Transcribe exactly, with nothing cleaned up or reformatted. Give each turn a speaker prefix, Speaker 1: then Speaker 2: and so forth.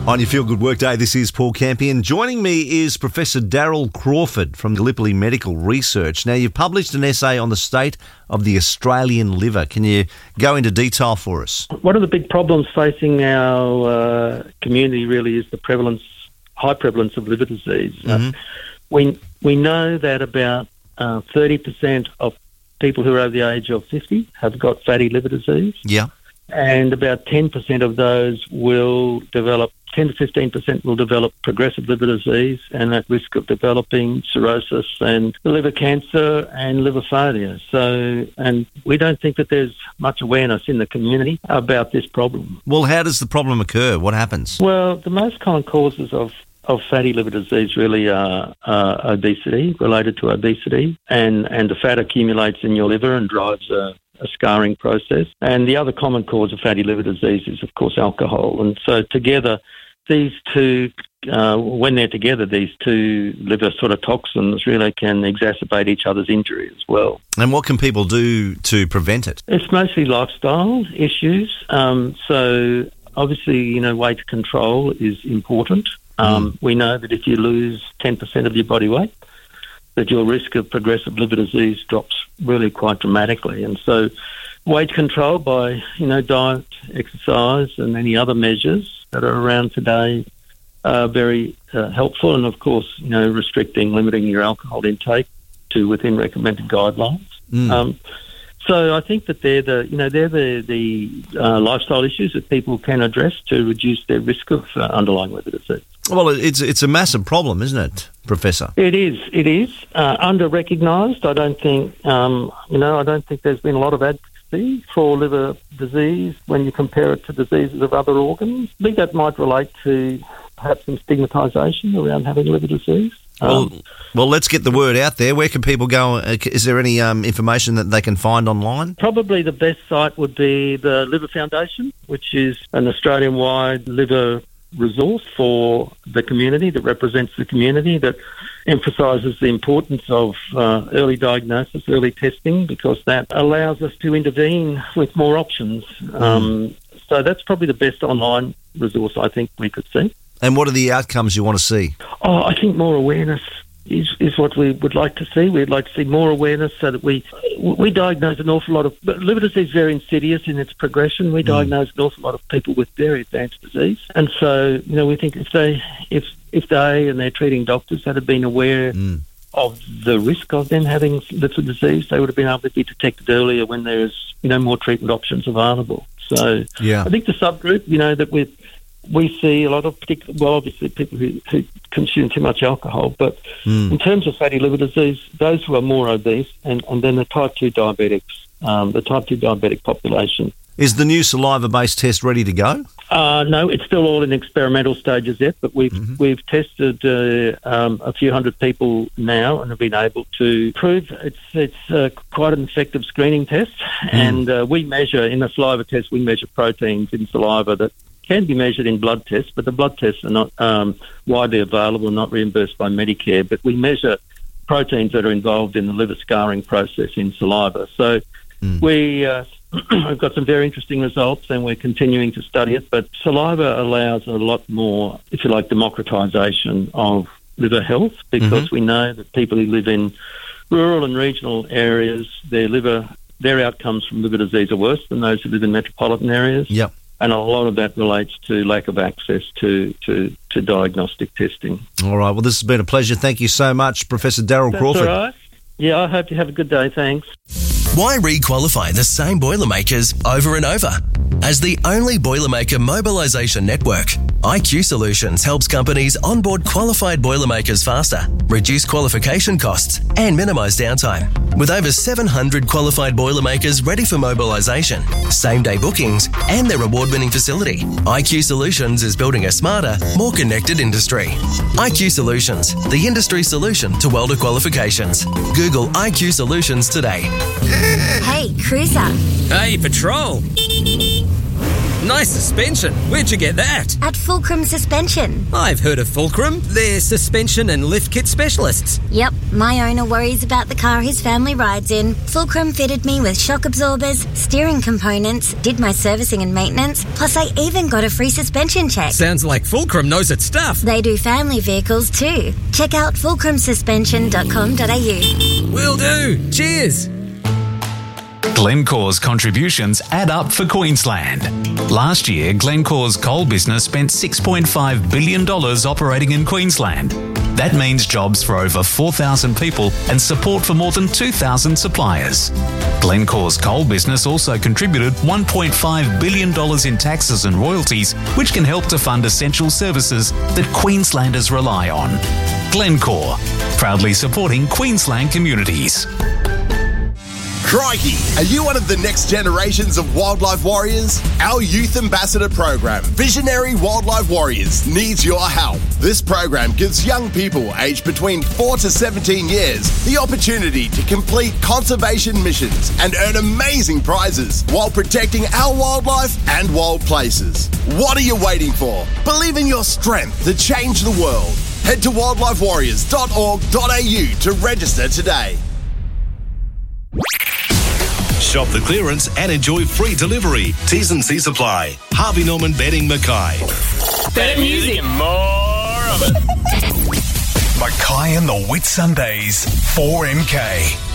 Speaker 1: On your Feel Good Workday, this is Paul Campion. Joining me is Professor Darryl Crawford from Gallipoli Medical Research. Now, you've published an essay on the state of the Australian liver. Can you go into detail for us?
Speaker 2: One of the big problems facing our uh, community really is the prevalence, high prevalence of liver disease. Mm-hmm. Uh, we, we know that about uh, thirty percent of people who are over the age of fifty have got fatty liver disease.
Speaker 1: Yeah.
Speaker 2: And about ten percent of those will develop, ten to fifteen percent will develop progressive liver disease and at risk of developing cirrhosis and liver cancer and liver failure. So, and we don't think that there's much awareness in the community about this problem.
Speaker 1: Well, how does the problem occur? What happens?
Speaker 2: Well, the most common causes of of fatty liver disease really are uh, obesity, related to obesity, and, and the fat accumulates in your liver and drives a, a scarring process. And the other common cause of fatty liver disease is, of course, alcohol. And so together, these two, uh, when they're together, these two liver sort of toxins really can exacerbate each other's injury as well.
Speaker 1: And what can people do to prevent it?
Speaker 2: It's mostly lifestyle issues. Um, so obviously, you know, weight control is important. Um, mm. We know that if you lose ten percent of your body weight, that your risk of progressive liver disease drops really quite dramatically. And so weight control by, you know, diet, exercise and any other measures that are around today are very uh, helpful. And, of course, you know, restricting, limiting your alcohol intake to within recommended guidelines. Mm. Um, so I think that they're the, you know, they're the, the uh, lifestyle issues that people can address to reduce their risk of uh, underlying liver disease.
Speaker 1: Well, it's it's a massive problem, isn't it, Professor?
Speaker 2: It is. It is uh, under-recognised. I don't think, um, you know, I don't think there's been a lot of advocacy for liver disease when you compare it to diseases of other organs. I think that might relate to perhaps some stigmatisation around having liver disease.
Speaker 1: Well,
Speaker 2: Um,
Speaker 1: well, let's get the word out there. Where can people go? Is there any um, information that they can find online?
Speaker 2: Probably the best site would be the Liver Foundation, which is an Australian-wide liver resource for the community that represents the community, that emphasises the importance of uh, early diagnosis, early testing, because that allows us to intervene with more options. Mm. Um, so that's probably the best online resource I think we could see.
Speaker 1: And what are the outcomes you want to see?
Speaker 2: Oh, I think more awareness is, is what we would like to see. We'd like to see more awareness so that we we diagnose an awful lot of... But liver disease is very insidious in its progression. We mm. diagnose an awful lot of people with very advanced disease. And so, you know, we think if they if if they and their treating doctors had been aware mm. of the risk of them having liver disease, they would have been able to be detected earlier when there's, you know, more treatment options available. So
Speaker 1: yeah.
Speaker 2: I think the subgroup, you know, that we've we see a lot of particular, well, obviously people who, who consume too much alcohol, but mm. in terms of fatty liver disease, those who are more obese and, and then the type two diabetics, um, the type two diabetic population.
Speaker 1: Is the new saliva-based test ready to go?
Speaker 2: Uh, no, it's still all in experimental stages yet, but we've mm-hmm. we've tested uh, um, a few hundred people now and have been able to prove it's it's uh, quite an effective screening test. Mm. And uh, we measure, in a saliva test, we measure proteins in saliva that can be measured in blood tests, but the blood tests are not um, widely available, not reimbursed by Medicare. But we measure proteins that are involved in the liver scarring process in saliva. So mm. we, uh, we've got some very interesting results and we're continuing to study it. But saliva allows a lot more, if you like, democratisation of liver health, because mm-hmm. we know that people who live in rural and regional areas, their liver, their outcomes from liver disease are worse than those who live in metropolitan areas.
Speaker 1: Yep.
Speaker 2: And a lot of that relates to lack of access to, to, to diagnostic testing.
Speaker 1: All right. Well, this has been a pleasure. Thank you so much, Professor Darryl
Speaker 2: That's
Speaker 1: Crawford.
Speaker 2: All right. Yeah, I hope you have a good day. Thanks.
Speaker 3: Why re-qualify the same Boilermakers over and over? As the only Boilermaker mobilisation network, I Q Solutions helps companies onboard qualified Boilermakers faster, reduce qualification costs and minimise downtime. With over seven hundred qualified Boilermakers ready for mobilisation, same-day bookings and their award-winning facility, I Q Solutions is building a smarter, more connected industry. I Q Solutions, the industry solution to welder qualifications. Google I Q Solutions today.
Speaker 4: Hey, Cruiser.
Speaker 5: Hey, Patrol.
Speaker 4: Nice suspension. Where'd you get that?
Speaker 5: At Fulcrum Suspension.
Speaker 4: I've heard of Fulcrum. They're suspension and lift kit specialists.
Speaker 5: Yep, my owner worries about the car his family rides in. Fulcrum fitted me with shock absorbers, steering components, did my servicing and maintenance, plus I even got a free suspension check.
Speaker 4: Sounds like Fulcrum knows its stuff.
Speaker 5: They do family vehicles too. Check out fulcrum suspension dot com dot a u.
Speaker 4: Will do. Cheers.
Speaker 6: Glencore's contributions add up for Queensland. Last year, Glencore's coal business spent six point five billion dollars operating in Queensland. That means jobs for over four thousand people and support for more than two thousand suppliers. Glencore's coal business also contributed one point five billion dollars in taxes and royalties, which can help to fund essential services that Queenslanders rely on. Glencore, proudly supporting Queensland communities.
Speaker 7: Crikey! Are you one of the next generations of wildlife warriors? Our Youth Ambassador program, Visionary Wildlife Warriors, needs your help. This program gives young people aged between four to seventeen years the opportunity to complete conservation missions and earn amazing prizes while protecting our wildlife and wild places. What are you waiting for? Believe in your strength to change the world. Head to wildlife warriors dot org dot a u to register today.
Speaker 8: Shop the clearance and enjoy free delivery. T's and C's apply. Harvey Norman Bedding Mackay.
Speaker 9: Better music, more of it.
Speaker 10: Mackay and the Whitsundays, four M K.